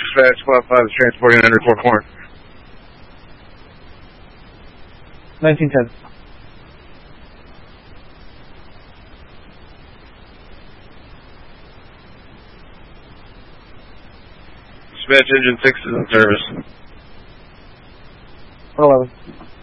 dispatch, Squad 5 is transporting under Fort Corn. 1910. Dispatch engine 6 is in service. 11.